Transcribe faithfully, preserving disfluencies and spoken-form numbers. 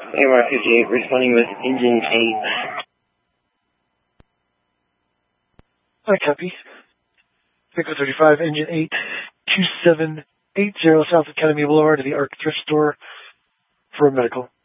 A M R fifty-eight responding with engine eight. I copy. Pico thirty-five, engine eight, two seven eight zero South Academy Boulevard to the Arc Thrift Store for a medical.